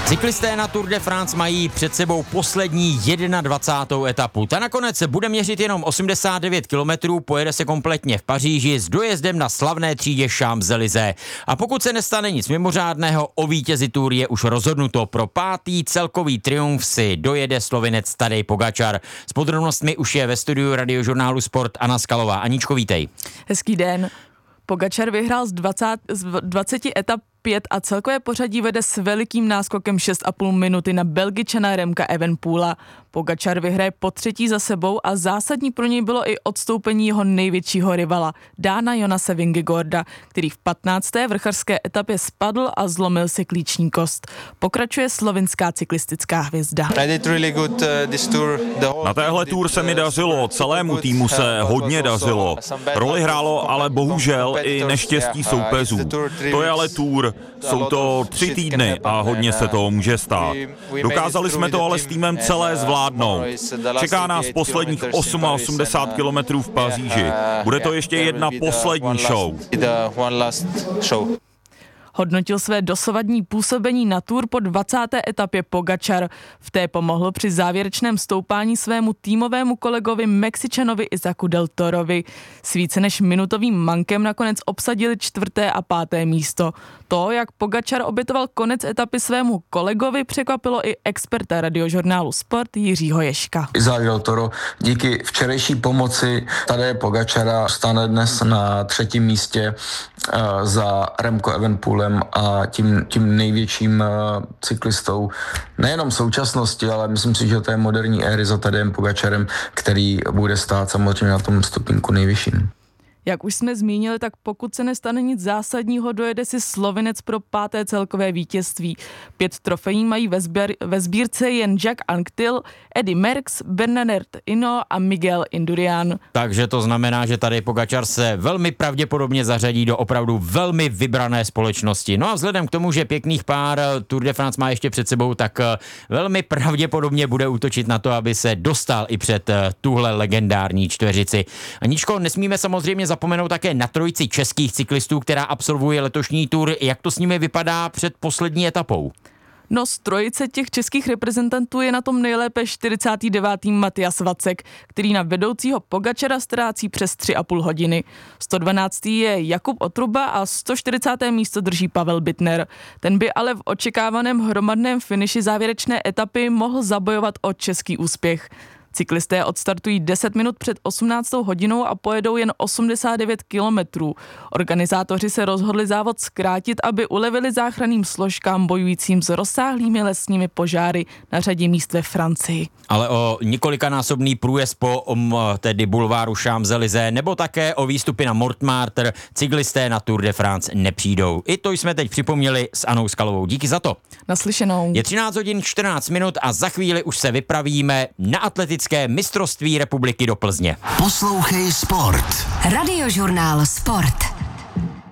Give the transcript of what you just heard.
Cyklisté na Tour de France mají před sebou poslední 21. etapu. Ta nakonec bude měřit jenom 89 kilometrů, pojede se kompletně v Paříži s dojezdem na slavné třídě Champs-Élysées. A pokud se nestane nic mimořádného, o vítězi Tour je už rozhodnuto. Pro 5. celkový triumf si dojede Slovinec Tadej Pogačar. S podrobnostmi už je ve studiu Radiožurnálu Sport Anna Skalová. Aničko, vítej. Hezký den. Pogačar vyhrál z 20 etap 5 a celkové pořadí vede s velikým náskokem 6,5 minuty na Belgičana Remka Evenepoela. Pogačar vyhraje po třetí za sebou a zásadní pro něj bylo i odstoupení jeho největšího rivala, Dána Jonase Vingegaarda, který v 15. vrcharské etapě spadl a zlomil si klíční kost. Pokračuje slovinská cyklistická hvězda. Na téhle tour se mi dařilo, celému týmu se hodně dařilo. Roli hrálo ale bohužel i neštěstí soupeřů. To je ale tour. Jsou to 3 týdny a hodně se toho může stát. Dokázali jsme to ale s týmem celé zvládnout. Čeká nás posledních 88 kilometrů v Paříži. Bude to ještě jedna poslední show. Hodnotil své dosavadní působení na Tour po 20. etapě Pogačar. V té pomohl při závěrečném stoupání svému týmovému kolegovi Mexičanovi Isaku Del Torovi. S více než minutovým mankem nakonec obsadili 4. a 5. místo. To, jak Pogačar obětoval konec etapy svému kolegovi, překvapilo i experta Radiožurnálu Sport Jiřího Ježka. Isaac Del Toro díky včerejší pomoci Tadeje Pogačara stane dnes na 3. místě za Remco Evenepoelem a tím největším cyklistou nejenom současnosti, ale myslím si, že to je moderní éry za Tadejem Pogačarem, který bude stát samozřejmě na tom stupínku nejvyšším. Jak už jsme zmínili, tak pokud se nestane nic zásadního, dojede si Slovinec pro 5. celkové vítězství. 5 trofejí mají ve sbírce jen Jack Anquetil, Eddy Merckx, Bernard Hinault a Miguel Indurain. Takže to znamená, že tady Pogačar se velmi pravděpodobně zařadí do opravdu velmi vybrané společnosti. No a vzhledem k tomu, že pěkných pár Tour de France má ještě před sebou, tak velmi pravděpodobně bude útočit na to, aby se dostal i před tuhle legendární čtveřici. Aničko, nesmíme samozřejmě zapomenout také na trojici českých cyklistů, která absolvuje letošní Tour. Jak to s nimi vypadá před poslední etapou? No, z trojice těch českých reprezentantů je na tom nejlépe 49. Matyas Vacek, který na vedoucího Pogačara ztrácí přes 3,5 hodiny. 112. je Jakub Otruba a 140. místo drží Pavel Bittner. Ten by ale v očekávaném hromadném finiši závěrečné etapy mohl zabojovat o český úspěch. Cyklisté odstartují 10 minut před 18. hodinou a pojedou jen 89 kilometrů. Organizátoři se rozhodli závod zkrátit, aby ulevili záchranným složkám bojujícím s rozsáhlými lesními požáry na řadě míst ve Francii. Ale o několikanásobný průjezd po tedy bulváru Champs-Élysées nebo také o výstupy na Montmartre cyklisté na Tour de France nepřijdou. I to jsme teď připomněli s Anou Skalovou. Díky za to. Naslyšenou. Je 13 hodin 14 minut a za chvíli už se vypravíme na atletické mistrovství republiky do Plzně. Poslouchej Sport. Radiožurnál Sport.